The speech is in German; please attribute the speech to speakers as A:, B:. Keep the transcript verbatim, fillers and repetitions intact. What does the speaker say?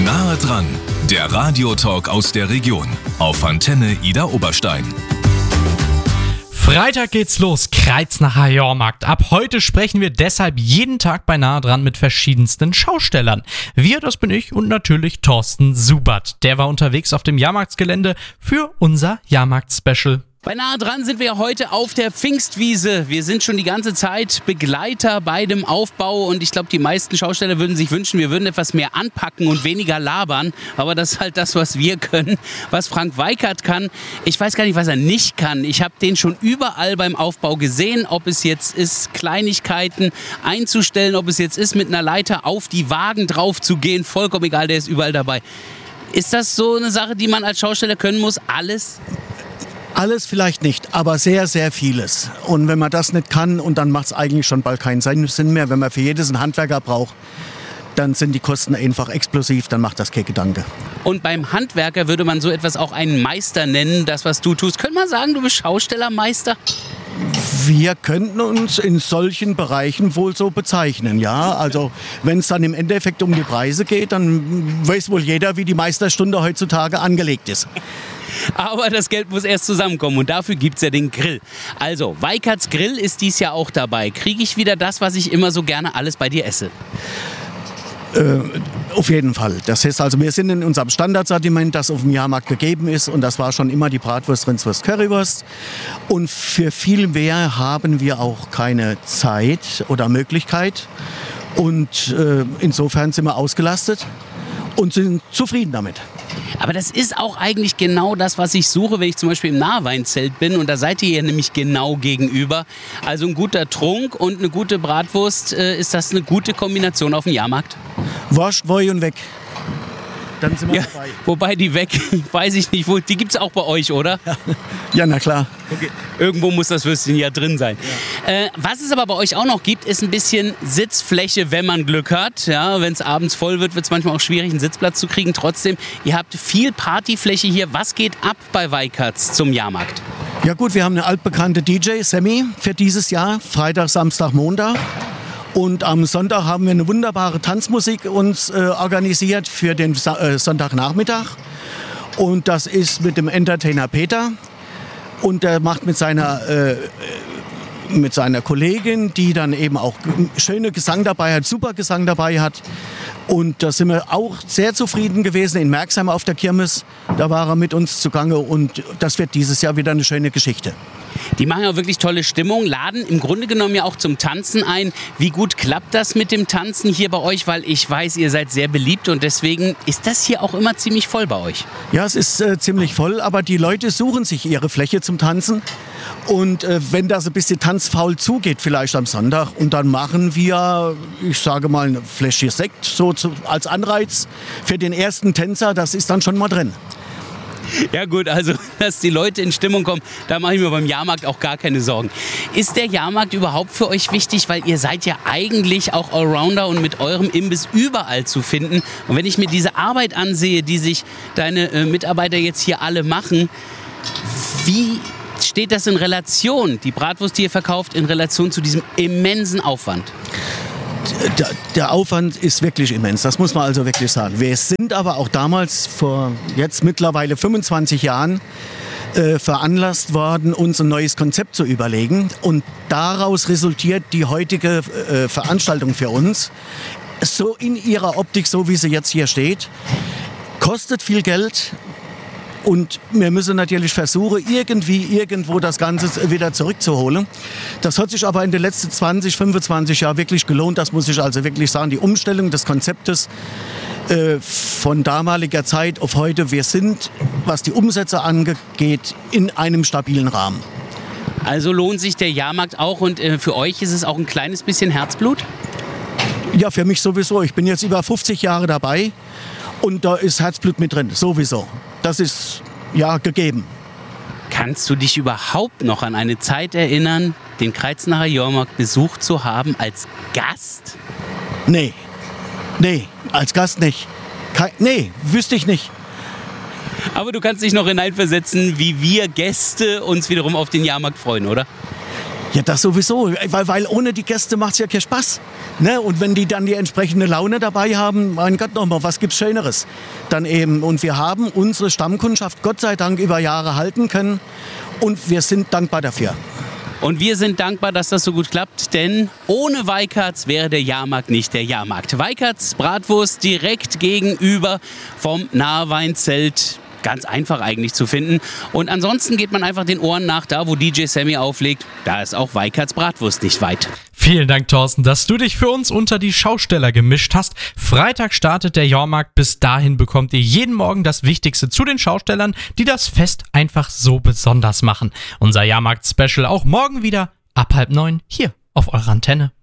A: Nahe dran, der Radiotalk aus der Region auf Antenne Idar Oberstein.
B: Freitag geht's los, Kreiznacher Jahrmarkt. Ab heute sprechen wir deshalb jeden Tag bei Nahe dran mit verschiedensten Schaustellern. Wir, das bin ich und natürlich Thorsten Subert. Der war unterwegs auf dem Jahrmarktsgelände für unser Jahrmarkt-Special.
C: Bei Nahe dran sind wir heute auf der Pfingstwiese. Wir sind schon die ganze Zeit Begleiter bei dem Aufbau und ich glaube, die meisten Schausteller würden sich wünschen, wir würden etwas mehr anpacken und weniger labern. Aber das ist halt das, was wir können, was Frank Weikert kann. Ich weiß gar nicht, was er nicht kann. Ich habe den schon überall beim Aufbau gesehen, ob es jetzt ist, Kleinigkeiten einzustellen, ob es jetzt ist, mit einer Leiter auf die Wagen drauf zu gehen. Vollkommen egal, der ist überall dabei. Ist das so eine Sache, die man als Schausteller können muss? Alles?
D: Alles vielleicht nicht, aber sehr, sehr vieles. Und wenn man das nicht kann, und dann macht es eigentlich schon bald keinen Sinn mehr, wenn man für jedes einen Handwerker braucht, dann sind die Kosten einfach explosiv, dann macht das kein Gedanke.
C: Und beim Handwerker würde man so etwas auch einen Meister nennen, das, was du tust. Könnte man sagen, du bist Schaustellermeister?
D: Wir könnten uns in solchen Bereichen wohl so bezeichnen, ja. Also wenn es dann im Endeffekt um die Preise geht, dann weiß wohl jeder, wie die Meisterstunde heutzutage angelegt ist.
C: Aber das Geld muss erst zusammenkommen und dafür gibt es ja den Grill. Also, Weikerts Grill ist dies Jahr auch dabei. Kriege ich wieder das, was ich immer so gerne alles bei dir esse?
D: Äh, auf jeden Fall. Das heißt also, wir sind in unserem Standardsortiment, das auf dem Jahrmarkt gegeben ist, und das war schon immer die Bratwurst, Rindswurst, Currywurst. Und für viel mehr haben wir auch keine Zeit oder Möglichkeit. Und äh, insofern sind wir ausgelastet und sind zufrieden damit.
C: Aber das ist auch eigentlich genau das, was ich suche, wenn ich zum Beispiel im Nahweinzelt bin. Und da seid ihr ja nämlich genau gegenüber. Also ein guter Trunk und eine gute Bratwurst, äh, ist das eine gute Kombination auf dem Jahrmarkt?
D: Wascht, Woi und weg. Dann sind wir
C: ja,
D: dabei.
C: Wobei die weg, weiß ich nicht, wo, die gibt es auch bei euch, oder?
D: Ja, ja, na klar.
C: Okay. Irgendwo muss das Würstchen ja drin sein. Ja. Äh, was es aber bei euch auch noch gibt, ist ein bisschen Sitzfläche, wenn man Glück hat. Ja, wenn es abends voll wird, wird es manchmal auch schwierig, einen Sitzplatz zu kriegen. Trotzdem, ihr habt viel Partyfläche hier. Was geht ab bei Weikerts zum Jahrmarkt?
D: Ja gut, wir haben eine altbekannte D J, Sammy, für dieses Jahr. Freitag, Samstag, Montag. Und am Sonntag haben wir eine wunderbare Tanzmusik uns äh, organisiert für den Sa- äh, Sonntagnachmittag. Und das ist mit dem Entertainer Peter. Und der macht mit seiner, äh, mit seiner Kollegin, die dann eben auch schöne Gesang dabei hat, super Gesang dabei hat. Und da sind wir auch sehr zufrieden gewesen in Merxheim auf der Kirmes. Da war er mit uns zugange und das wird dieses Jahr wieder eine schöne Geschichte.
C: Die machen ja wirklich tolle Stimmung, laden im Grunde genommen ja auch zum Tanzen ein. Wie gut klappt das mit dem Tanzen hier bei euch? Weil ich weiß, ihr seid sehr beliebt und deswegen ist das hier auch immer ziemlich voll bei euch.
D: Ja, es ist äh, ziemlich voll, aber die Leute suchen sich ihre Fläche zum Tanzen. Und äh, wenn das ein bisschen tanzfaul zugeht, vielleicht am Sonntag, und dann machen wir, ich sage mal, eine Fläschchen Sekt so zu, als Anreiz für den ersten Tänzer, das ist dann schon mal drin.
C: Ja gut, also dass die Leute in Stimmung kommen, da mache ich mir beim Jahrmarkt auch gar keine Sorgen. Ist der Jahrmarkt überhaupt für euch wichtig? Weil ihr seid ja eigentlich auch Allrounder und mit eurem Imbiss überall zu finden. Und wenn ich mir diese Arbeit ansehe, die sich deine äh, Mitarbeiter jetzt hier alle machen, wie steht das in Relation, die Bratwurst, die ihr verkauft, in Relation zu diesem immensen Aufwand?
D: Der, der Aufwand ist wirklich immens, das muss man also wirklich sagen. Wir sind aber auch damals, vor jetzt mittlerweile fünfundzwanzig Jahren, äh, veranlasst worden, uns ein neues Konzept zu überlegen. Und daraus resultiert die heutige äh, Veranstaltung für uns, so in ihrer Optik, so wie sie jetzt hier steht. Kostet viel Geld. Und wir müssen natürlich versuchen, irgendwie, irgendwo das Ganze wieder zurückzuholen. Das hat sich aber in den letzten zwanzig, fünfundzwanzig Jahren wirklich gelohnt. Das muss ich also wirklich sagen. Die Umstellung des Konzeptes äh, von damaliger Zeit auf heute. Wir sind, was die Umsätze angeht, in einem stabilen Rahmen.
C: Also lohnt sich der Jahrmarkt auch und äh, für euch ist es auch ein kleines bisschen Herzblut?
D: Ja, für mich sowieso. Ich bin jetzt über fünfzig Jahre dabei und da ist Herzblut mit drin, sowieso. Das ist ja gegeben.
C: Kannst du dich überhaupt noch an eine Zeit erinnern, den Kreiznacher Jahrmarkt besucht zu haben als Gast?
D: Nee, nee, als Gast nicht. Kein, nee, wüsste ich nicht.
C: Aber du kannst dich noch hineinversetzen, wie wir Gäste uns wiederum auf den Jahrmarkt freuen, oder?
D: Ja, das sowieso, weil, weil ohne die Gäste macht es ja keinen Spaß. Ne? Und wenn die dann die entsprechende Laune dabei haben, mein Gott nochmal, was gibt's Schöneres? Dann eben, und wir haben unsere Stammkundschaft Gott sei Dank über Jahre halten können und wir sind dankbar dafür.
C: Und wir sind dankbar, dass das so gut klappt, denn ohne Weikerts wäre der Jahrmarkt nicht der Jahrmarkt. Weikerts Bratwurst direkt gegenüber vom Nahweinzelt. Ganz einfach eigentlich zu finden. Und ansonsten geht man einfach den Ohren nach, da wo D J Sammy auflegt. Da ist auch Weikerts Bratwurst nicht weit.
B: Vielen Dank, Thorsten, dass du dich für uns unter die Schausteller gemischt hast. Freitag startet der Jahrmarkt. Bis dahin bekommt ihr jeden Morgen das Wichtigste zu den Schaustellern, die das Fest einfach so besonders machen. Unser Jahrmarkt-Special auch morgen wieder ab halb neun hier auf eurer Antenne.